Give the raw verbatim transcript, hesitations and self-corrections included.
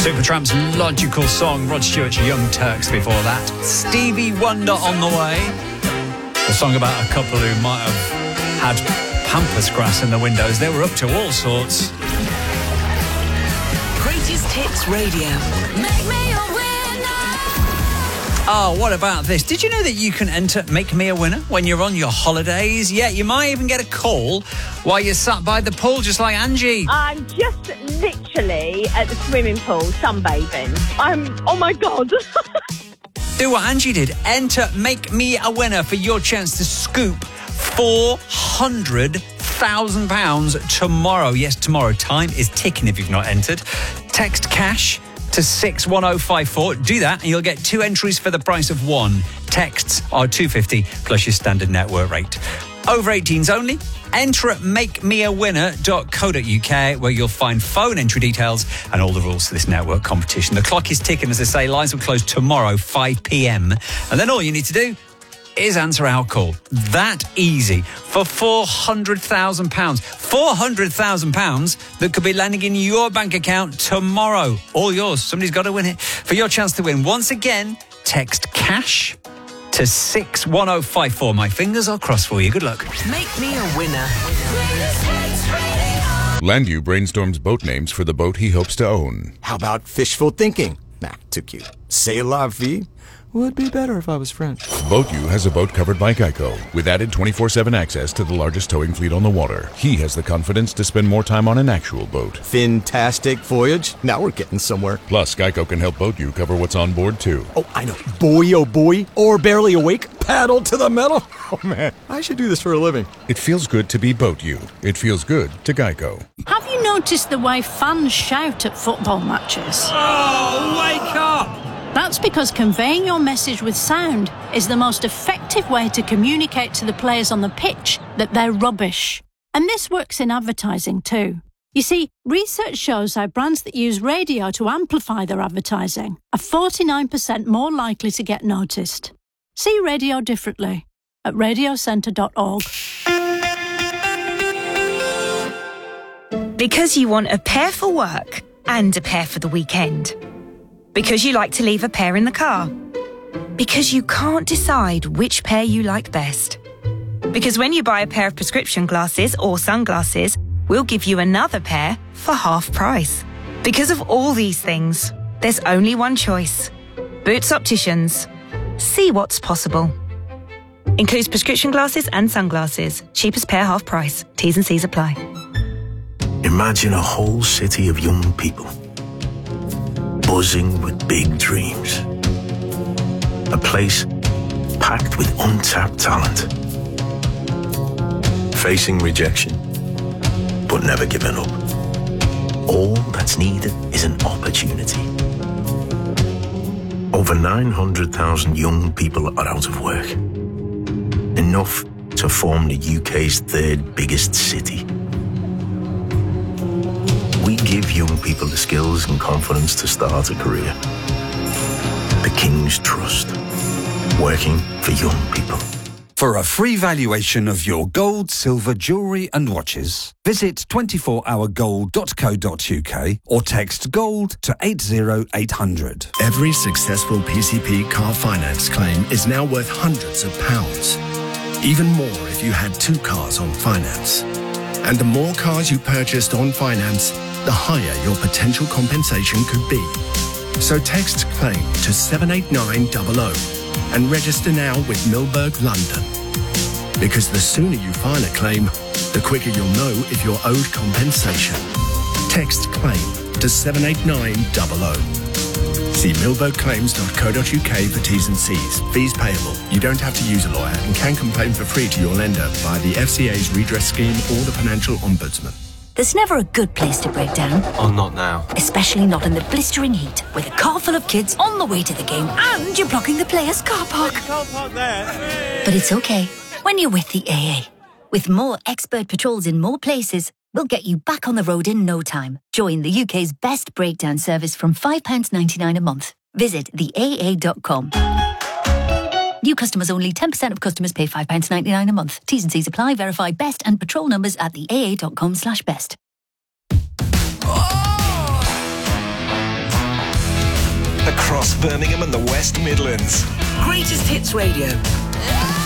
Supertramp's Logical Song, Rod Stewart's Young Turks before that. Stevie Wonder on the way. A song about a couple who might have had pampas grass in the windows. They were up to all sorts. Greatest Hits Radio. Make me a winner. Oh, what about this? Did you know that you can enter Make Me a Winner when you're on your holidays? Yeah, you might even get a call while you're sat by the pool, just like Angie. I'm just literally at the swimming pool, sunbathing. I'm, oh my God. Do what Angie did. Enter Make Me a Winner for your chance to scoop four hundred thousand pounds tomorrow. Yes, tomorrow. Time is ticking if you've not entered. Text cash to six one oh five four. Do that and you'll get two entries for the price of one. Texts are two pounds fifty plus your standard network rate. Over eighteens only. Enter at make me a winner dot co dot uk where you'll find phone entry details and all the rules for this network competition. The clock is ticking, as I say. Lines will close tomorrow, five p.m. And then all you need to do is answer our call. That easy for four hundred thousand pounds. four hundred thousand pounds that could be landing in your bank account tomorrow. All yours. Somebody's got to win it. For your chance to win, once again, text cash to six one oh five four. My fingers are crossed for you. Good luck. Make me a winner. Landu brainstorms boat names for the boat he hopes to own. How about fishful thinking? Nah, too cute. C'est la vie? Would be better if I was French. BoatU has a boat covered by Geico with added twenty-four seven access to the largest towing fleet on the water. He has the confidence to spend more time on an actual boat. Fantastic voyage. Now we're getting somewhere. Plus, Geico can help BoatU cover what's on board, too. Oh, I know. Boy, oh boy. Or barely awake. Paddle to the metal. Oh, man. I should do this for a living. It feels good to be BoatU. It feels good to Geico. Have you noticed the way fans shout at football matches? Oh, wake up! That's because conveying your message with sound is the most effective way to communicate to the players on the pitch that they're rubbish. And this works in advertising too. You see, research shows how brands that use radio to amplify their advertising are forty-nine percent more likely to get noticed. See radio differently at radio centre dot org. Because you want a pair for work and a pair for the weekend. Because you like to leave a pair in the car. Because you can't decide which pair you like best. Because when you buy a pair of prescription glasses or sunglasses, we'll give you another pair for half price. Because of all these things, there's only one choice. Boots Opticians. See what's possible. Includes prescription glasses and sunglasses. Cheapest pair half price. T's and C's apply. Imagine a whole city of young people. Buzzing with big dreams. A place packed with untapped talent. Facing rejection, but never giving up. All that's needed is an opportunity. Over nine hundred thousand young people are out of work. Enough to form the U K's third biggest city. We give young people the skills and confidence to start a career. The King's Trust. Working for young people. For a free valuation of your gold, silver, jewellery and watches, visit twenty-four hour gold dot co dot uk or text GOLD to eight zero eight hundred. Every successful P C P car finance claim is now worth hundreds of pounds. Even more if you had two cars on finance. And the more cars you purchased on finance, the higher your potential compensation could be. So text CLAIM to seven eight nine hundred and register now with Milberg London. Because the sooner you file a claim, the quicker you'll know if you're owed compensation. Text CLAIM to seven eight nine hundred. See milberg claims dot co dot uk for T's and C's. Fees payable. You don't have to use a lawyer and can complain for free to your lender via the F C A's redress scheme or the Financial Ombudsman. There's never a good place to break down. Oh, not now. Especially not in the blistering heat, with a car full of kids on the way to the game and you're blocking the players' car park. Car park there. But it's okay when you're with the A A. With more expert patrols in more places, we'll get you back on the road in no time. Join the U K's best breakdown service from five pounds ninety-nine a month. Visit the A A dot com. New customers only. ten percent of customers pay five pounds ninety-nine a month. T's and C's apply. Verify best and patrol numbers at the A A dot com slash best. across Birmingham and the West Midlands. Greatest Hits Radio.